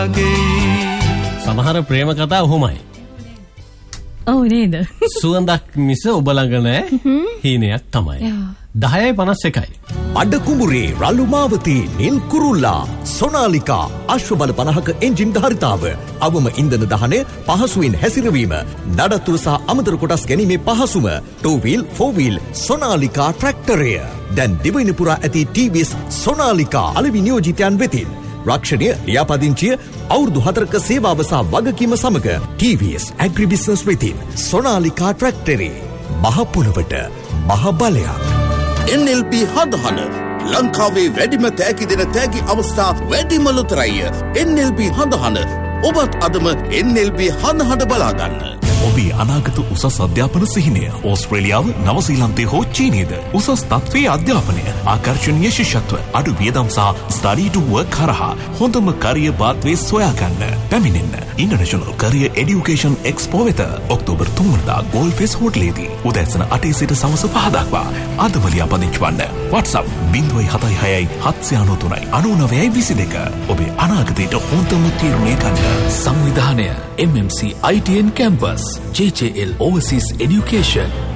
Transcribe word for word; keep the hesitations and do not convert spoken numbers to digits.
සමහර ප්‍රේම කතා ඔහොමයි. ඔව් නේද? සුවඳක් මිස ඔබ ළඟ නැහැ හීනයක් තමයි. දහයයි පනස් එකයි. අඩ කුඹුරේ රළු මාවතී නිල් කුරුල්ලා සොනාලිකා අශ්වබල පනහක එන්ජින් ධාරිතාව අවම ඉන්ධන දහනය පහසුවෙන් හැසිරවීම නඩත්තුව සහ අමතර කොටස් ගැනීමේ පහසුම ටූ වීල් ෆෝර් වීල් සොනාලිකා ට්‍රැක්ටරය දැන් දිවයින පුරා ඇති ටී වී එස් සොනාලිකා අලෙවි නියෝජිතයන් වෙතින් රක්ෂණය ලියාපදිංචිය අවුරුදු හතරක සේවාව සහ වගකීම සමග ටී වී එස් ඇග්‍රි බිස්නස් වෙතින් සොනාලිකා ට්‍රැක්ටරේ මහ පොළවට මහ බලයක්. එන් එල් පී හඳහන ලංකාවේ වැඩිම තෑගි දෙන තෑගි අවස්ථා වැඩිම ලොතරැය. එන් එල් පී හඳහන ඔබත් අදම එන් එල් පී හඳහන බලාගන්න. ඔබේ අනාගත උසස් අධ්‍යාපන සිහිනය ඕස්ට්‍රේලියාව නවසීලන්තය හෝ චීනයද උසස් තත්ත්වයේ අධ්‍යාපනය ආකර්ශනීය ශිෂ්‍යත්ව අඩු වියදම් සහ ස්ටඩි ටු වර්ක් කරහා හොඳම career පාත්වේ සොයාගන්න පැමිණෙන්න international career education expo වෙත ඔක්තෝබර් තුන වෙනිදා ගෝල්ෆෙස් හෝටලයේදී උදෑසන අටේ සිට සවස පහ දක්වා අදම ලියාපදිංචි වන්න. WhatsApp ज़ीरो सात छह सात नौ तीन नौ नौ दो दो ඔබේ අනාගතයට හොඳම තීරණය ගන්න. සංවිධානය එම් එම් සී I T N Campus J J L Overseas Education